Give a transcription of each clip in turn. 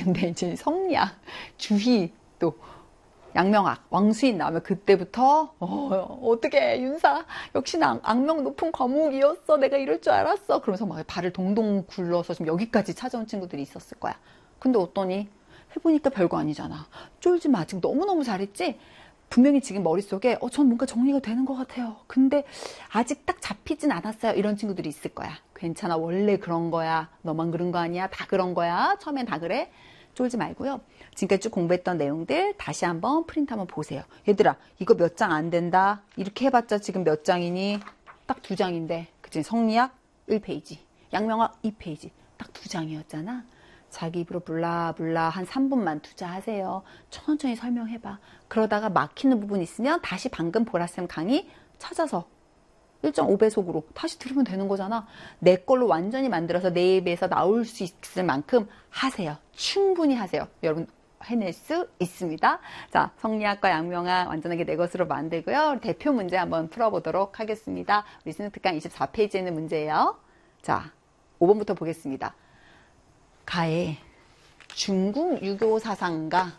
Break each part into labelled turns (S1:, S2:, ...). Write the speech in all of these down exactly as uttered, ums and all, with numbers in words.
S1: 있는데 이제 성리학, 주희, 또 양명학, 왕수인 나오면 그때부터 어, 어떻게 윤사 역시나 악명 높은 과목이었어. 내가 이럴 줄 알았어. 그러면서 막 발을 동동 굴러서 지금 여기까지 찾아온 친구들이 있었을 거야. 근데 어떠니? 해보니까 별거 아니잖아. 쫄지 마. 지금 너무너무 잘했지? 분명히 지금 머릿속에 어, 전 뭔가 정리가 되는 것 같아요. 근데 아직 딱 잡히진 않았어요. 이런 친구들이 있을 거야. 괜찮아. 원래 그런 거야. 너만 그런 거 아니야. 다 그런 거야. 처음엔 다 그래. 쫄지 말고요. 지금까지 쭉 공부했던 내용들 다시 한번 프린트 한번 보세요. 얘들아, 이거 몇 장 안 된다. 이렇게 해봤자 지금 몇 장이니? 딱 두 장인데. 그치? 성리학 일 페이지, 양명학 이 페이지. 딱 두 장이었잖아. 자기 입으로 블라블라 한 삼 분만 투자하세요. 천천히 설명해봐. 그러다가 막히는 부분 있으면 다시 방금 보라쌤 강의 찾아서 일 점 오 배속으로 다시 들으면 되는 거잖아. 내 걸로 완전히 만들어서 내 입에서 나올 수 있을 만큼 하세요. 충분히 하세요. 여러분 해낼 수 있습니다. 자, 성리학과 양명학 완전하게 내 것으로 만들고요. 대표 문제 한번 풀어보도록 하겠습니다. 우리 수능특강 이십사 페이지에 있는 문제예요. 자, 오 번부터 보겠습니다. 가의 중국 유교 사상가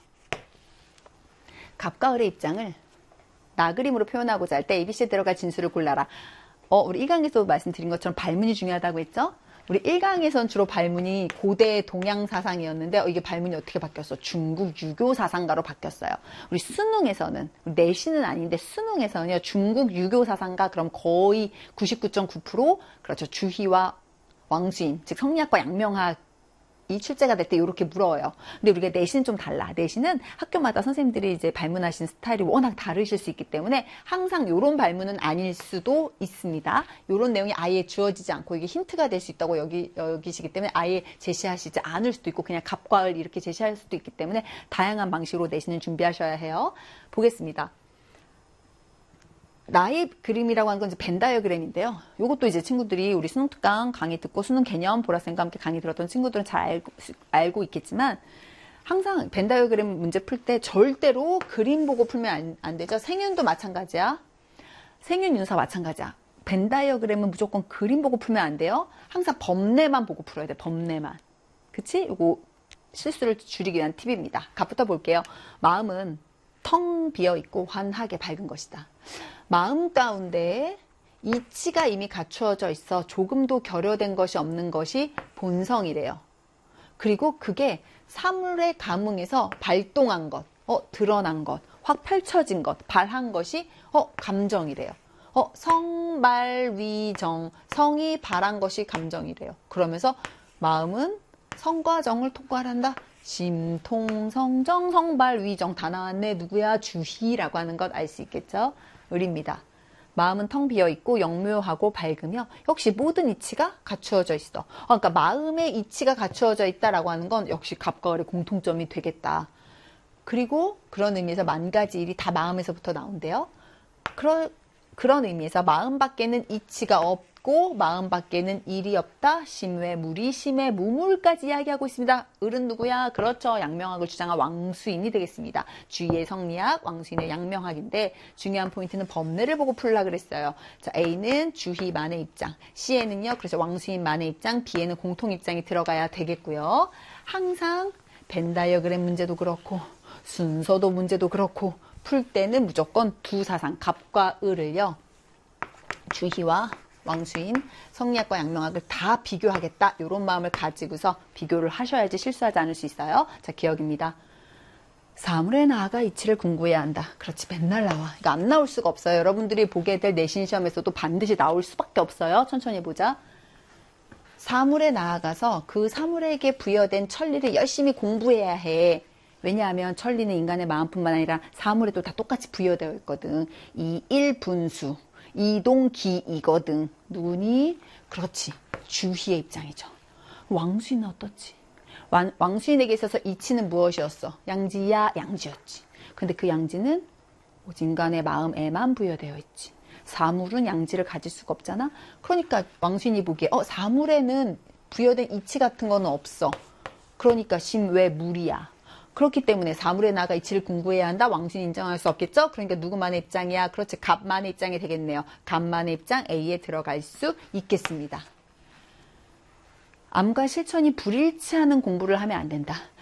S1: 갑과 을의 입장을 나그림으로 표현하고자 할 때 에이비씨에 들어갈 진수를 골라라. 어, 우리 일 강에서 말씀드린 것처럼 발문이 중요하다고 했죠? 우리 일 강에선 주로 발문이 고대 동양 사상이었는데 어, 이게 발문이 어떻게 바뀌었어? 중국 유교 사상가로 바뀌었어요. 우리 수능에서는, 내신은 아닌데 수능에서는요, 중국 유교 사상가 그럼 거의 구십구 점 구 퍼센트 그렇죠. 주희와 왕수인, 즉 성리학과 양명학 이 출제가 될 때 이렇게 물어요. 근데 우리가 내신은 좀 달라. 내신은 학교마다 선생님들이 이제 발문하신 스타일이 워낙 다르실 수 있기 때문에 항상 이런 발문은 아닐 수도 있습니다. 이런 내용이 아예 주어지지 않고 이게 힌트가 될 수 있다고 여기, 여기시기 때문에 아예 제시하시지 않을 수도 있고 그냥 갑과 을 이렇게 제시할 수도 있기 때문에 다양한 방식으로 내신을 준비하셔야 해요. 보겠습니다. 나의 그림이라고 하는 건 이제 벤 다이어그램인데요. 이것도 이제 친구들이 우리 수능특강 강의 듣고 수능 개념 보라쌤과 함께 강의 들었던 친구들은 잘 알고, 알고 있겠지만 항상 벤 다이어그램 문제 풀 때 절대로 그림 보고 풀면 안, 안 되죠. 생윤도 마찬가지야. 생윤 윤사 마찬가지야. 벤 다이어그램은 무조건 그림 보고 풀면 안 돼요. 항상 범례만 보고 풀어야 돼. 범례만. 그치? 이거 실수를 줄이기 위한 팁입니다. 갑부터 볼게요. 마음은 텅 비어있고 환하게 밝은 것이다. 마음 가운데 이치가 이미 갖추어져 있어 조금도 결여된 것이 없는 것이 본성이래요. 그리고 그게 사물의 감흥에서 발동한 것, 어, 드러난 것, 확 펼쳐진 것, 발한 것이 어, 감정이래요. 어, 성발위정, 성이 발한 것이 감정이래요. 그러면서 마음은 성과 정을 통괄한다. 심통성정 성발위정 다 나왔네. 누구야? 주희라고 하는 것 알 수 있겠죠? 을입니다. 마음은 텅 비어있고 영묘하고 밝으며 역시 모든 이치가 갖추어져 있어. 어, 그러니까 마음의 이치가 갖추어져 있다라고 하는 건 역시 갑과 을의 공통점이 되겠다. 그리고 그런 의미에서 만 가지 일이 다 마음에서부터 나온대요. 그런, 그런 의미에서 마음 밖에는 이치가 없고 마음 밖에는 일이 없다. 심외 무리, 심외 무물까지 이야기하고 있습니다. 을은 누구야? 그렇죠. 양명학을 주장한 왕수인이 되겠습니다. 주희의 성리학, 왕수인의 양명학인데 중요한 포인트는 범례를 보고 풀라 그랬어요. 자, A는 주희만의 입장, C에는요, 그래서 왕수인만의 입장, B에는 공통 입장이 들어가야 되겠고요. 항상 벤 다이어그램 문제도 그렇고 순서도 문제도 그렇고 풀 때는 무조건 두 사상, 갑과 을을요, 주희와 왕수인, 성리학과 양명학을 다 비교하겠다. 이런 마음을 가지고서 비교를 하셔야지 실수하지 않을 수 있어요. 자, 기억입니다. 사물에 나아가 이치를 궁구해야 한다. 그렇지, 맨날 나와. 이거 안 나올 수가 없어요. 여러분들이 보게 될 내신 시험에서도 반드시 나올 수밖에 없어요. 천천히 보자. 사물에 나아가서 그 사물에게 부여된 천리를 열심히 공부해야 해. 왜냐하면 천리는 인간의 마음뿐만 아니라 사물에도 다 똑같이 부여되어 있거든. 이 일분수, 이동기이거든. 누구니? 그렇지, 주희의 입장이죠. 왕수인은 어떻지? 왕, 왕수인에게 있어서 이치는 무엇이었어? 양지야, 양지였지. 근데 그 양지는 오직 인간의 마음에만 부여되어 있지. 사물은 양지를 가질 수가 없잖아. 그러니까 왕수인이 보기에 어, 사물에는 부여된 이치 같은 거는 없어. 그러니까 심외 무리야. 그렇기 때문에 사물에 나아가 이치를 궁구해야 한다. 왕수인 인정할 수 없겠죠? 그러니까 누구만의 입장이야? 그렇지, 갑만의 입장이 되겠네요. 갑만의 입장 A에 들어갈 수 있겠습니다. 암과 실천이 불일치하는 공부를 하면 안 된다.